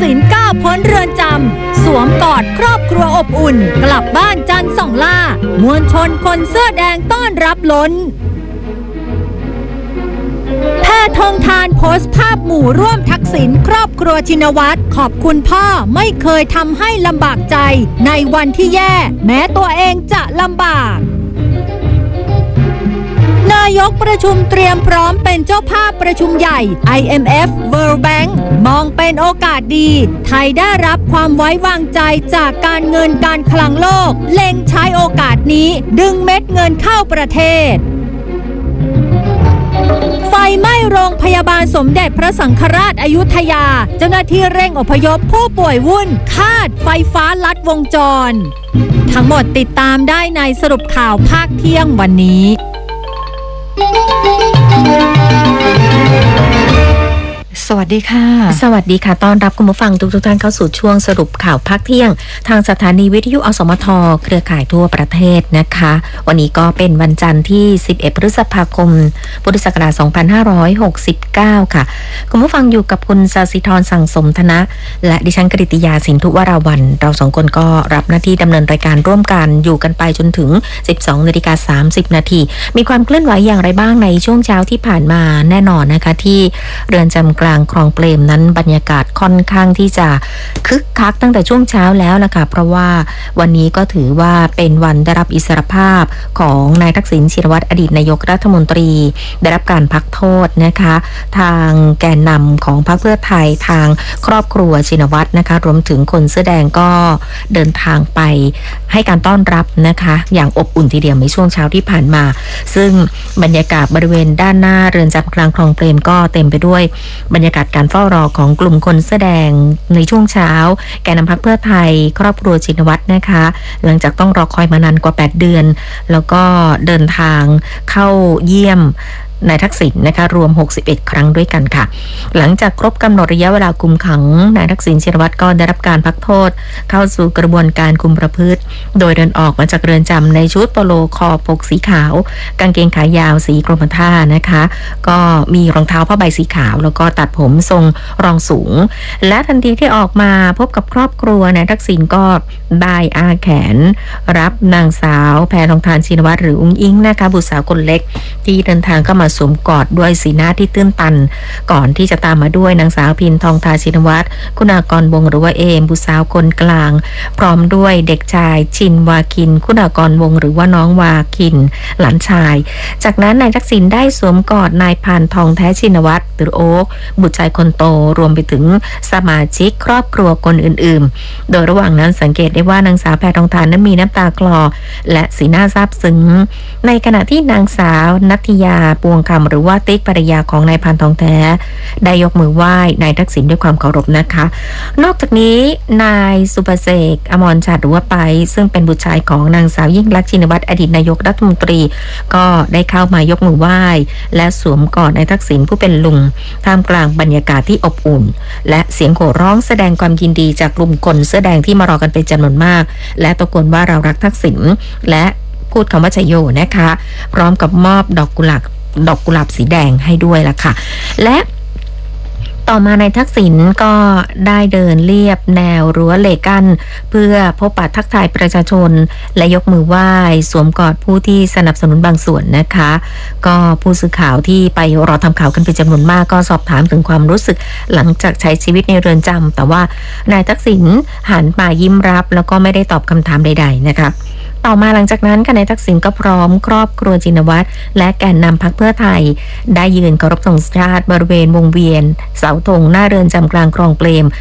ษิณก้าวพ้นเรือนจำสวมกอดครอบครัวอบอุ่นกลับบ้านจันทร์ส่องล่ามวลชนคนเสื้อแดงต้อนรับล้นแพทองธารโพสต์ภาพหมู่ร่วมทักษิณครอบครัวชินวัตรขอบคุณพ่อไม่เคยทำให้ลำบากใจในวันที่แย่แม้ตัวเองจะลำบากนายกประชุมเตรียมพร้อมเป็นเจ้าภาพประชุมใหญ่ IMF World Bank มองเป็นโอกาสดีไทยได้รับความไว้วางใจจากการเงินการคลังโลกเล็งใช้โอกาสนี้ดึงเม็ดเงินเข้าประเทศไฟไหม้โรงพยาบาลสมเด็จพระสังฆราชอยุธยาเจ้าหน้าที่เร่งอพยพผู้ป่วยวุ่นคาดไฟฟ้าลัดวงจรทั้งหมดติดตามได้ในสรุปข่าวภาคเที่ยงวันนี้สวัสดีค่ะสวัสดีค่ะต้อนรับคุณผู้ฟังทุกท่านเข้าสู่ช่วงสรุปข่าวภาคเที่ยงทางสถานีวิทยุอสมทเครือข่ายทั่วประเทศนะคะวันนี้ก็เป็นวันจันทร์ที่11พฤษภาคมพุทธศักราช2569ค่ะคุณผู้ฟังอยู่กับคุณศศิธรสั่งสมธนะและดิฉันกฤติยาสินธุวราวัลย์เราสองคนก็รับหน้าที่ดำเนินรายการร่วมกันอยู่กันไปจนถึง 12:30 นาทีมีความเคลื่อนไหวอย่างไรบ้างในช่วงเช้าที่ผ่านมาแน่นอนนะคะที่เรือนจำกลางคลองเปรมนั้นบรรยากาศค่อนข้างที่จะคึกคักตั้งแต่ช่วงเช้าแล้วล่ะค่ะเพราะว่าวันนี้ก็ถือว่าเป็นวันได้รับอิสรภาพของนายทักษิณชินวัตรอดีตนายกรัฐมนตรีได้รับการพักโทษนะคะทางแกนนำของพรรคเพื่อไทยทางครอบครัวชินวัตรนะคะรวมถึงคนเสื้อแดงก็เดินทางไปให้การต้อนรับนะคะอย่างอบอุ่นทีเดียวในช่วงเช้าที่ผ่านมาซึ่งบรรยากาศบริเวณด้านหน้าเรือนจำกลางคลองเปรมก็เต็มไปด้วยบรรยากาศการเฝ้ารอของกลุ่มคนเสื้อแดงในช่วงเช้าแกนนำพรรคเพื่อไทยครอบครัวชินวัตรนะคะหลังจากต้องรอคอยมานานกว่า8 เดือนแล้วก็เดินทางเข้าเยี่ยมนายทักษิณนะคะรวม61ครั้งด้วยกันค่ะหลังจากครบกำหนดระยะเวลาคุมขังนายทักษิณชินวัตรก็ได้รับการพักโทษเข้าสู่กระบวนการคุมประพฤติโดยเดินออกมาจากเรือนจำในชุดโปโลคอปกสีขาวกางเกงขายาวสีกรมท่านะคะก็มีรองเท้าผ้าใบสีขาวแล้วก็ตัดผมทรงรองสูงและทันทีที่ออกมาพบกับครอบครัวนายทักษิณก็ได้อาแขนรับนางสาวแพทองธารชินวัตรหรืออุ้งอิงนะคะบุตรสาวคนเล็กที่เดินทางเข้ามาสวมกอดด้วยสีหน้าที่ตื้นตันก่อนที่จะตามมาด้วยนางสาวพินทองทาชินวัตรคุณากรวงศ์หรือว่าเอมบุตรสาวคนกลางพร้อมด้วยเด็กชายชินวาคินคุณากรวงศ์หรือว่าน้องวาคินหลานชายจากนั้นนายทักษิณได้สวมกอดนายพานทองแท้ชินวัตรหรือโอ๊คบุตรชายคนโตรวมไปถึงสมาชิกครอบครัวคนอื่นๆโดยระหว่างนั้นสังเกตได้ว่านางสาวแพทองธารนั้นมีน้ำตาคลอและสีหน้าซาบซึ้งในขณะที่นางสาวนัทยาปวงคำหรือว่าติ๊กภรรยาของนายพานทองแท้ได้ยกมือไหว้นายทักษิณด้วยความเคารพนะคะนอกจากนี้นายสุภเสกอมรฉัตรหรือว่าไปซึ่งเป็นบุตรชายของนางสาวยิ่งลักษณ์ชินวัตรอดีตนายกรัฐมนตรีก็ได้เข้ามายกมือไหว้และสวมกอดนายทักษิณผู้เป็นลุงท่ามกลางบรรยากาศที่อบอุ่นและเสียงโห่ร้องแสดงความยินดีจากกลุ่มคนเสื้อแดงที่มารอกันเป็นจำนวนมากและตะโกนว่าเรารักทักษิณและพูดคำว่าชัยโยนะคะพร้อมกับมอบดอกกุหลาบสีแดงให้ด้วยล่ะค่ะและต่อมานายทักษิณก็ได้เดินเลียบแนวรั้วเหล็กกั้นเพื่อพบปะทักทายประชาชนและยกมือไหว้สวมกอดผู้ที่สนับสนุนบางส่วนนะคะก็ผู้สื่อข่าวที่ไปรอทำข่าวกันเป็นจำนวนมากก็สอบถามถึงความรู้สึกหลังจากใช้ชีวิตในเรือนจำแต่ว่านายทักษิณหันมายิ้มรับแล้วก็ไม่ได้ตอบคำถามใดๆนะคะต่อมาหลังจากนั้นนายทักษิณก็พร้อมครอบครัวชินวัตรและแกนนำพรรคเพื่อไทยได้ยืนเคารพธงชาติบริเวณวงเวียนเสาธงหน้าเรือนจำกลางคลองเปรม